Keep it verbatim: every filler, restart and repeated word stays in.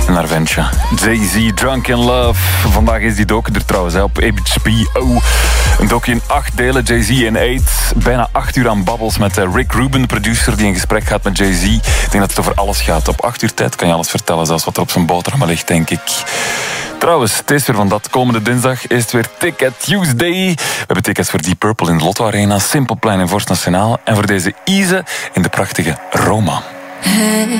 naar Venture. Jay-Z, Drunk in Love. Vandaag is die docu er trouwens hè, op H B O. Een docu in acht delen, Jay-Z in eight. Bijna acht uur aan babbels met Rick Rubin, de producer, die in gesprek gaat met Jay-Z. Ik denk dat het over alles gaat. Op acht uur tijd kan je alles vertellen, zelfs wat er op zijn boterham ligt, denk ik. Trouwens, het is weer van dat. Komende dinsdag is het weer Ticket Tuesday. We hebben tickets voor Deep Purple in de Lotto Arena, Simple Plan in Vorst Nationaal en voor deze Ize in de prachtige Roma.